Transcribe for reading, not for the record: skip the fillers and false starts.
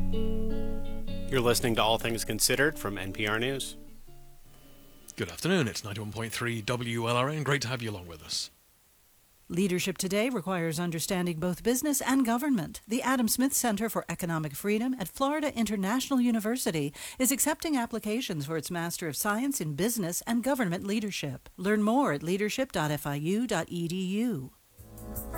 You're listening to All Things Considered from NPR News. Good afternoon, it's 91.3 WLRN. Great to have you along with us. Leadership today requires understanding both business and government. The Adam Smith Center for Economic Freedom at Florida International University is accepting applications for its Master of Science in Business and Government Leadership. Learn more at leadership.fiu.edu.